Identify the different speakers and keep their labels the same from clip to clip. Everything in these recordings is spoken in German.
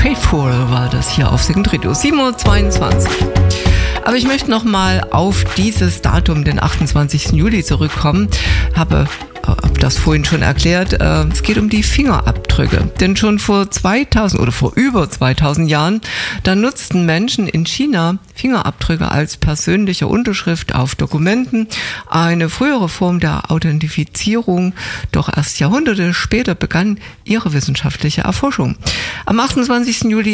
Speaker 1: Faithful war das hier auf Second Radio, 7:22 Uhr. Aber ich möchte noch mal auf dieses Datum, den 28. Juli, zurückkommen. Habe das vorhin schon erklärt. Es geht um die Fingerabdrücke. Denn schon vor über 2000 Jahren, da nutzten Menschen in China Fingerabdrücke als persönliche Unterschrift auf Dokumenten. Eine frühere Form der Authentifizierung. Doch erst Jahrhunderte später begann ihre wissenschaftliche Erforschung. Am 28. Juli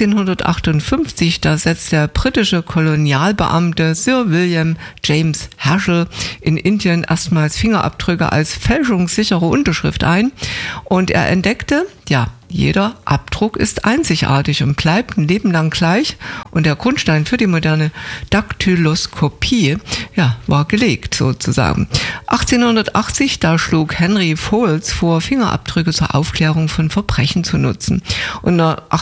Speaker 1: 1858, da setzt der britische Kolonialbeamte Sir William James Herschel in Indien erstmals Fingerabdrücke als fälschungssichere Unterschrift ein. Und er entdeckte, jeder Abdruck ist einzigartig und bleibt ein Leben lang gleich. Und der Grundstein für die moderne Daktyloskopie, war gelegt sozusagen. 1880, da schlug Henry Fowles vor, Fingerabdrücke zur Aufklärung von Verbrechen zu nutzen. Und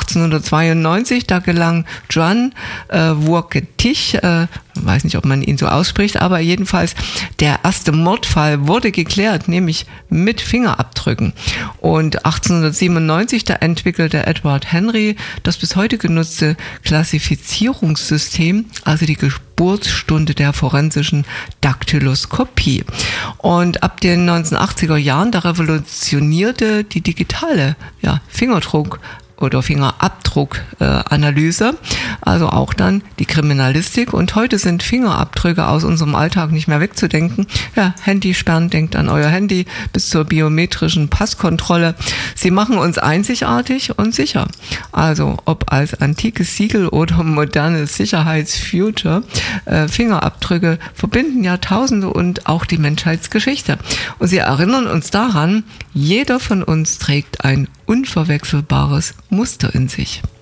Speaker 1: 1892, da gelang John Wauketic, weiß nicht, ob man ihn so ausspricht, aber jedenfalls der erste Mordfall wurde geklärt, nämlich mit Fingerabdrücken. Und 1897, da entwickelte Edward Henry das bis heute genutzte Klassifizierungssystem, also die Geburtsstunde der forensischen Daktyloskopie. Und ab den 1980er Jahren, da revolutionierte die digitale Fingerdruck- oder Fingerabdruckanalyse, also auch dann die Kriminalistik. Und heute sind Fingerabdrücke aus unserem Alltag nicht mehr wegzudenken. Handysperren, denkt an euer Handy, bis zur biometrischen Passkontrolle. Sie machen uns einzigartig und sicher. Also ob als antikes Siegel oder modernes Sicherheitsfuture, Fingerabdrücke verbinden Jahrtausende und auch die Menschheitsgeschichte. Und sie erinnern uns daran, jeder von uns trägt ein unverwechselbares Muster in sich.